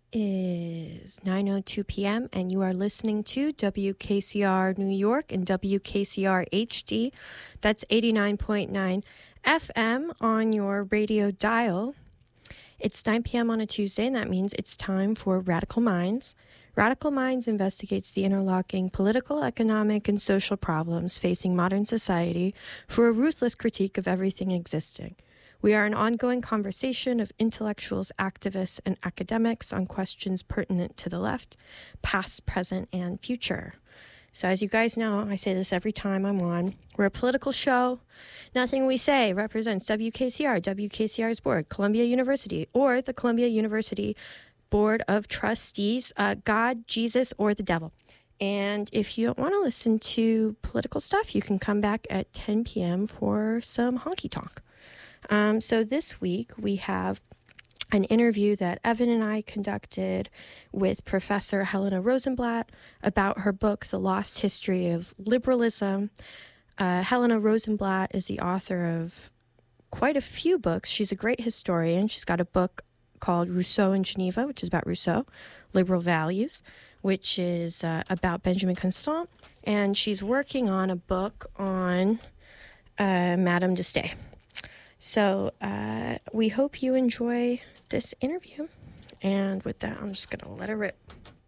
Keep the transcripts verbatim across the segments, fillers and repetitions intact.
is nine oh two p.m. and you are listening to W K C R New York and W K C R H D. That's eighty-nine point nine F M on your radio dial. It's nine p.m. on a Tuesday, and that means it's time for Radical Minds. Radical Minds investigates the interlocking political, economic, and social problems facing modern society for a ruthless critique of everything existing. We are an ongoing conversation of intellectuals, activists, and academics on questions pertinent to the left, past, present, and future. So as you guys know, I say this every time I'm on, we're a political show. Nothing we say represents W K C R, W K C R's board, Columbia University, or the Columbia University Board of Trustees, uh, God, Jesus, or the devil. And if you don't want to listen to political stuff, you can come back at ten p.m. for some honky tonk. Um, so this week we have an interview that Evan and I conducted with Professor Helena Rosenblatt about her book, The Lost History of Liberalism. Uh, Helena Rosenblatt is the author of quite a few books. She's a great historian. She's got a book called Rousseau in Geneva, which is about Rousseau, Liberal Values, which is uh, about Benjamin Constant. And she's working on a book on uh, Madame de Staël. So uh, we hope you enjoy this interview. And with that, I'm just going to let it rip.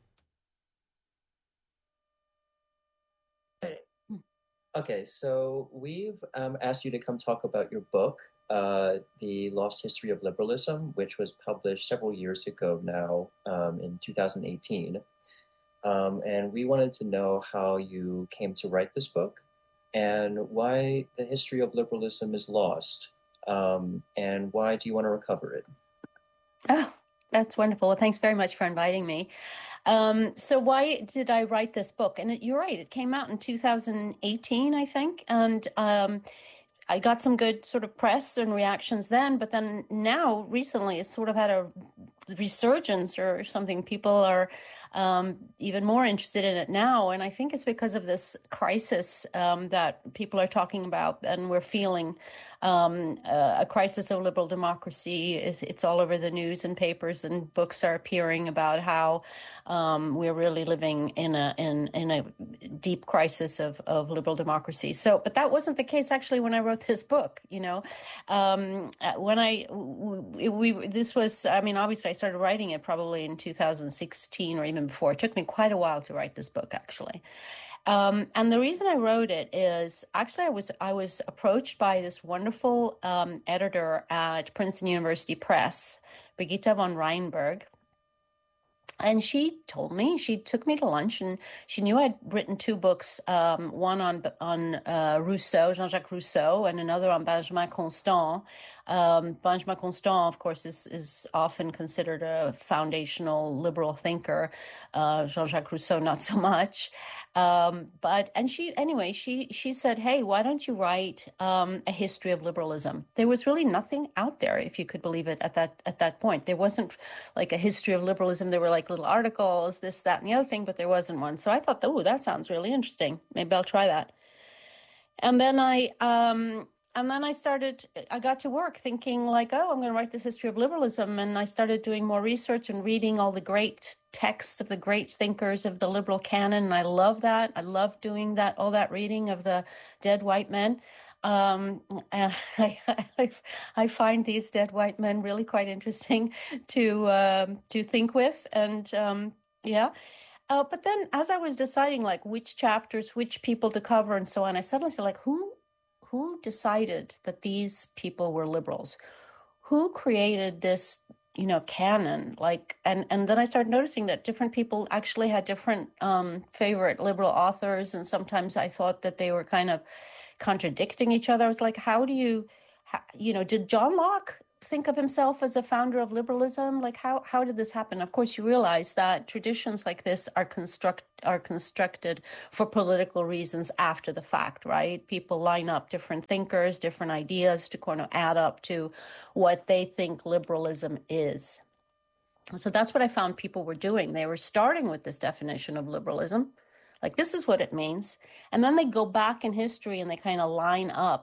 Okay, so we've um, asked you to come talk about your book, uh, The Lost History of Liberalism, which was published several years ago now um, in two thousand eighteen. Um, and we wanted to know how you came to write this book and why the history of liberalism is lost. Um, and why do you want to recover it? Oh, that's wonderful. Well, thanks very much for inviting me. Um, so why did I write this book? And it, you're right, it came out in two thousand eighteen, I think. And um, I got some good sort of press and reactions then. But then now, recently, it's sort of had a resurgence or something. People are um, even more interested in it now. And I think it's because of this crisis um, that people are talking about and we're feeling. Um, uh, a crisis of liberal democracy. It's, it's all over the news and papers, and books are appearing about how um, we're really living in a in in a deep crisis of of liberal democracy. So, but that wasn't the case actually when I wrote this book. You know, um, when I we, we this was I mean obviously I started writing it probably in two thousand sixteen or even before. It took me quite a while to write this book actually. Um, and the reason I wrote it is actually I was I was approached by this wonderful um, editor at Princeton University Press, Brigitte von Reinberg. And she told me, she took me to lunch, and she knew I'd written two books, um, one on on uh, Rousseau, Jean-Jacques Rousseau, and another on Benjamin Constant. Um, Benjamin Constant, of course, is, is often considered a foundational liberal thinker. Uh, Jean-Jacques Rousseau, not so much. Um, but, and she, anyway, she, she said, hey, why don't you write um, a history of liberalism? There was really nothing out there, if you could believe it, at that, at that point. There wasn't like a history of liberalism. There were like little articles, this, that, and the other thing, but there wasn't one. So I thought, oh, that sounds really interesting. Maybe I'll try that. And then I, um, and then I started, I got to work thinking like, oh, I'm going to write this history of liberalism. And I started doing more research and reading all the great texts of the great thinkers of the liberal canon. And I love that. I love doing that, all that reading of the dead white men. Um, I, I, I find these dead white men really quite interesting to, um, to think with. And, um, yeah. Uh, but then as I was deciding like which chapters, which people to cover and so on, I suddenly said like, who, who decided that these people were liberals? Who created this, you know, canon? Like, and, and then I started noticing that different people actually had different um, favorite liberal authors. And sometimes I thought that they were kind of contradicting each other. I was like, how do you, how, you know, did John Locke think of himself as a founder of liberalism? Like, how how did this happen? Of course, you realize that traditions like this are construct are constructed for political reasons after the fact, right? People line up different thinkers, different ideas to kind of add up to what they think liberalism is. So that's what I found people were doing. They were starting with this definition of liberalism, like this is what it means, and then they go back in history and they kind of line up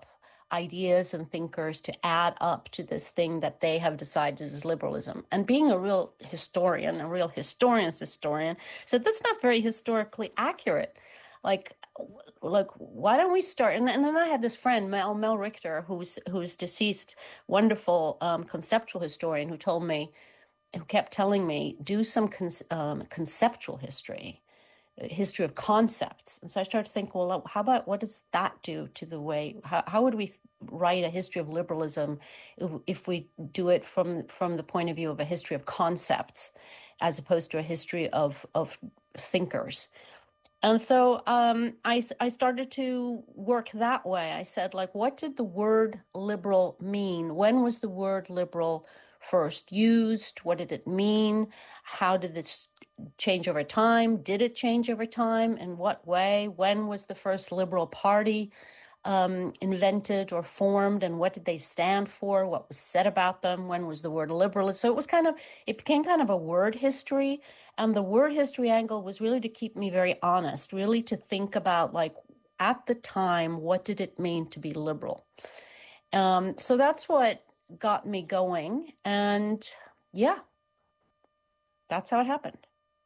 ideas and thinkers to add up to this thing that they have decided is liberalism. And being a real historian, a real historian's historian, said that's not very historically accurate. Like, like why don't we start? And, and then I had this friend, Mel Mel Richter, who's who's deceased, wonderful um, conceptual historian, who told me, who kept telling me, do some con- um, conceptual history. History of concepts. And so I started to think, well, how about what does that do to the way, how, how would we write a history of liberalism if, if we do it from from the point of view of a history of concepts as opposed to a history of, of thinkers? And so um, I, I started to work that way. I said, like, what did the word liberal mean? When was the word liberal first used? What did it mean? How did this change over time? Did it change over time? In what way? When was the first Liberal Party um, invented or formed? And what did they stand for? What was said about them? When was the word liberalist? So it was kind of, it became kind of a word history. And the word history angle was really to keep me very honest, really to think about, like, at the time, what did it mean to be liberal? Um, so that's what got me going. And yeah, that's how it happened.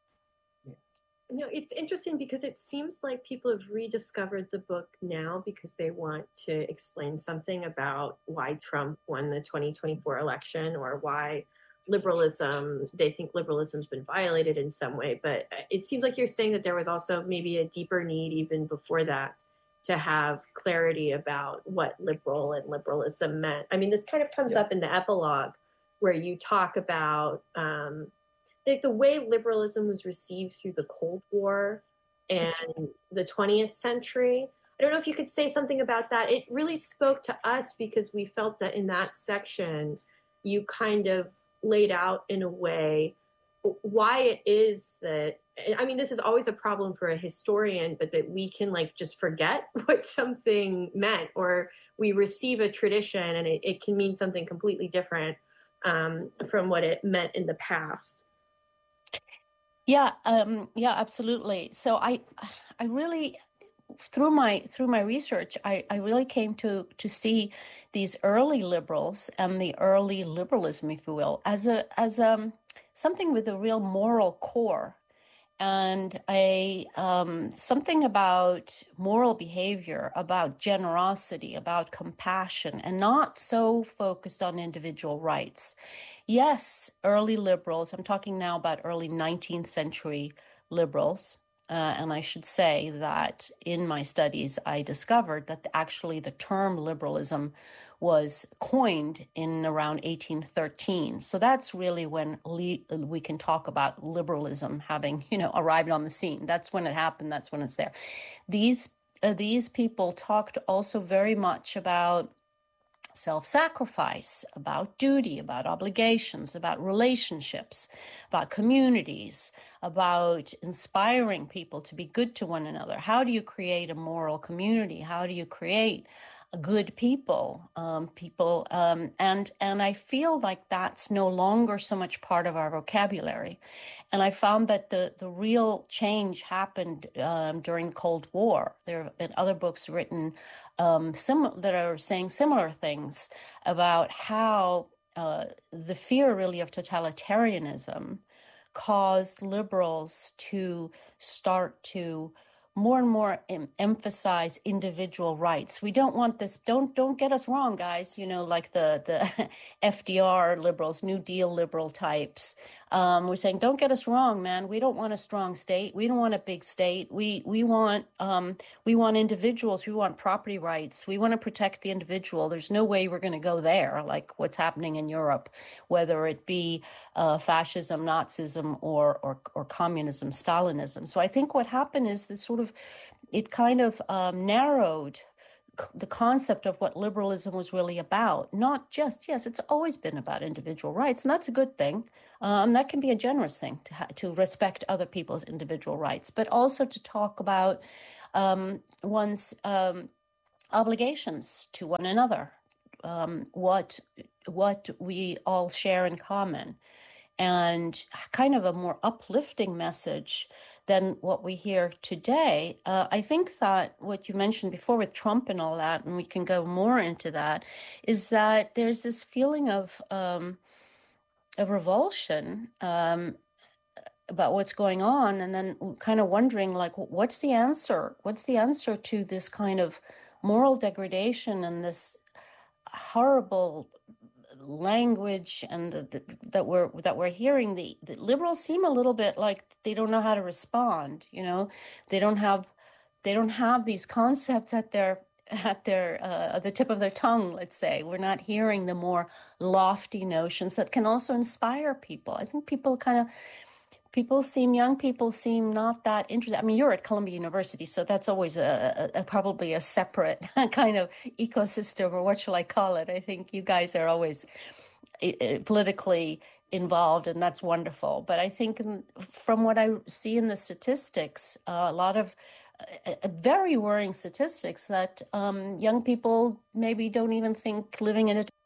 You know, it's interesting because it seems like people have rediscovered the book now because they want to explain something about why Trump won the twenty twenty-four election, or why liberalism, they think liberalism's been violated in some way. But it seems like you're saying that there was also maybe a deeper need even before that to have clarity about what liberal and liberalism meant. I mean, this kind of comes yeah. up in the epilogue where you talk about um, like the way liberalism was received through the Cold War and the twentieth century. I don't know if you could say something about that. It really spoke to us because we felt that in that section, you kind of laid out in a way why it is that, I mean, this is always a problem for a historian, but that we can like just forget what something meant, or we receive a tradition and it, it can mean something completely different um, from what it meant in the past. Yeah, um, yeah, absolutely. So I, I really, through my through my research, I, I really came to to see these early liberals and the early liberalism, if you will, as a as um something with a real moral core, and a um, something about moral behavior, about generosity, about compassion, and not so focused on individual rights. Yes, early liberals, I'm talking now about early nineteenth century liberals, uh, and I should say that in my studies, I discovered that actually the term liberalism was coined in around eighteen thirteen. So that's really when le- we can talk about liberalism having, you know, arrived on the scene. That's when it happened. That's when it's there. These uh, these people talked also very much about self-sacrifice, about duty, about obligations, about relationships, about communities, about inspiring people to be good to one another. How do you create a moral community? How do you create good people, um, people, um, and and I feel like that's no longer so much part of our vocabulary. And I found that the the real change happened um, during the Cold War. There have been other books written um, sim- that are saying similar things about how uh, the fear really of totalitarianism caused liberals to start to more and more em- emphasize individual rights. We don't want this, don't don't get us wrong, guys, you know, like the, the F D R liberals, New Deal liberal types. Um, we're saying, don't get us wrong, man. We don't want a strong state. We don't want a big state. We we want um, we want individuals. We want property rights. We want to protect the individual. There's no way we're going to go there, like what's happening in Europe, whether it be uh, fascism, Nazism, or, or or communism, Stalinism. So I think what happened is this sort of, it kind of um, narrowed the concept of what liberalism was really about. Not just, yes, it's always been about individual rights, and that's a good thing. Um, that can be a generous thing to ha- to respect other people's individual rights, but also to talk about um, one's um, obligations to one another, um, what what we all share in common, and kind of a more uplifting message than what we hear today. Uh, I think that what you mentioned before with Trump and all that, and we can go more into that, is that there's this feeling of um, of revulsion um, about what's going on, and then kind of wondering, like, what's the answer? What's the answer to this kind of moral degradation and this horrible language and the, the, that we're that we're hearing? The, the liberals seem a little bit like they don't know how to respond. You know, they don't have they don't have these concepts at their at their uh, at the tip of their tongue. Let's say we're not hearing the more lofty notions that can also inspire people. I think people kind of people seem young people seem not that interested. I mean, you're at Columbia University, so that's always a, a, a probably a separate kind of ecosystem, or what shall I call it? I think you guys are always uh, politically involved, and that's wonderful. But I think in, from what I see in the statistics, uh, a lot of uh, very worrying statistics that um, young people maybe don't even think living in a